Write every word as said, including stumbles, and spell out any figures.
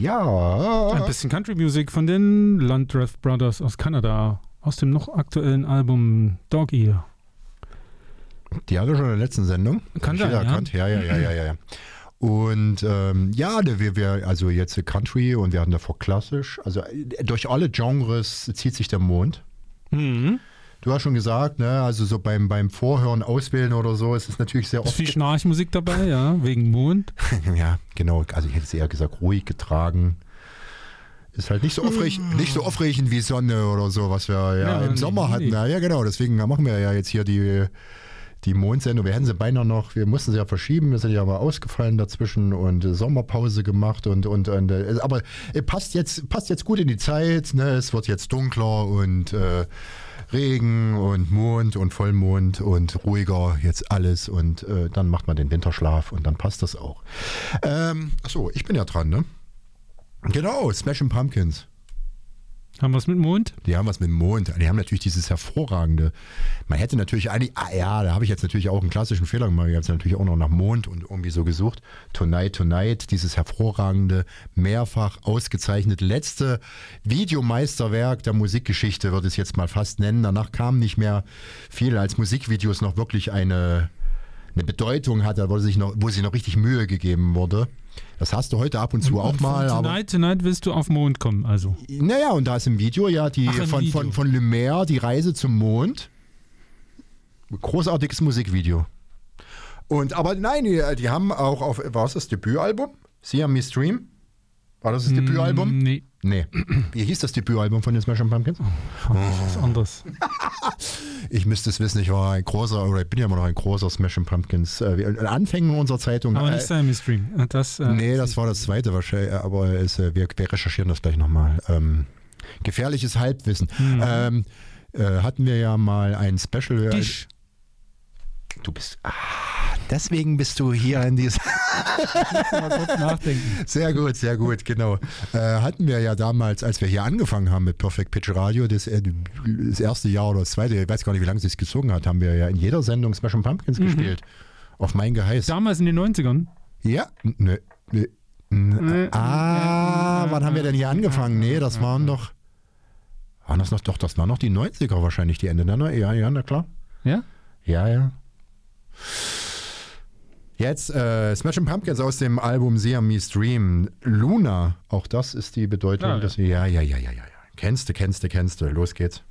Ja. Ein bisschen Country Music von den Landreth Brothers aus Kanada. Aus dem noch aktuellen Album Dog Ear. Die hatte schon in der letzten Sendung. Kann sein, ja. Ja, ja, ja, ja, ja. Und ähm, ja, wir, wir, also jetzt Country und wir hatten davor klassisch. Also durch alle Genres zieht sich der Mond. Mhm. Du hast schon gesagt, ne, also so beim, beim Vorhören, Auswählen oder so, ist es natürlich sehr oft. Ist viel Schnarchmusik dabei, ja, wegen Mond. Ja, genau. Also ich hätte es eher gesagt, ruhig getragen. Ist halt nicht so aufregend, nicht so aufregend wie Sonne oder so, was wir ja, Ja, im nee, Sommer hatten. nee. Ja, ja, genau. Deswegen machen wir ja jetzt hier die, die Mondsendung. Wir hätten sie beinahe noch, wir mussten sie ja verschieben. Wir sind ja aber ausgefallen dazwischen und äh, Sommerpause gemacht. und und, und äh, Aber äh, passt jetzt passt jetzt gut in die Zeit. Ne? Es wird jetzt dunkler und äh, Regen und Mond und Vollmond und ruhiger jetzt alles. Und äh, dann macht man den Winterschlaf und dann passt das auch. Ähm, achso, ich bin ja dran, ne? Genau, Smashing Pumpkins. Haben wir es mit Mond? Die haben was mit dem Mond. Die haben natürlich dieses hervorragende. Man hätte natürlich eigentlich, ah ja, da habe ich jetzt natürlich auch einen klassischen Fehler gemacht. Ich habe natürlich auch noch nach Mond und irgendwie so gesucht. Tonight, Tonight, dieses hervorragende, mehrfach ausgezeichnete letzte Videomeisterwerk der Musikgeschichte, würde ich es jetzt mal fast nennen. Danach kam nicht mehr viel, als Musikvideos noch wirklich eine, eine Bedeutung hatte, wo sich noch, wo sich noch richtig Mühe gegeben wurde. Das hast du heute ab und zu Und, auch und mal. Tonight, aber Tonight willst du auf Mond kommen, also. Naja, und da ist im Video ja die Ach, im von, Video. von, von Lumière, die Reise zum Mond. Großartiges Musikvideo. Und aber nein, die, die haben auch auf, war es das Debütalbum? See Me Stream? War das das Debütalbum? Nee, Nee. Wie hieß das Debütalbum von den Smashing Pumpkins? was anderes. Ich müsste es wissen, ich war ein großer, oder ich bin ja immer noch ein großer Smashing Pumpkins. Äh, an Anfängen unserer Zeitung. Aber äh, nicht Siamese Stream. Das, äh, Nee, das war das zweite wahrscheinlich, aber es, äh, wir, wir recherchieren das gleich nochmal. Ähm, gefährliches Halbwissen. Mhm. Ähm, äh, hatten wir ja mal ein Special. Gish. Du bist. Ah, deswegen bist du hier in diesem. Mal kurz nachdenken. Sehr gut, sehr gut, genau. Äh, hatten wir ja damals, als wir hier angefangen haben mit Perfect Pitch Radio, das, äh, das erste Jahr oder das zweite, ich weiß gar nicht, wie lange es sich gezogen hat, haben wir ja in jeder Sendung Smashing Pumpkins Mhm. gespielt. Auf mein Geheiß. Damals in den neunzigern. Ja, ne, ne, ne, ah, wann haben wir denn hier angefangen? Nee, das waren doch, waren das noch, doch, das waren noch die neunziger wahrscheinlich, die Ende, ne? Ja, ja, na klar. Ja? Ja, ja. Jetzt äh, Smashing Pumpkins aus dem Album Siamese Dream. Luna, auch das ist die Bedeutung Ah, ja. des, ja, ja, ja, ja, ja, ja. Kennst du, kennst du, kennst du, los geht's.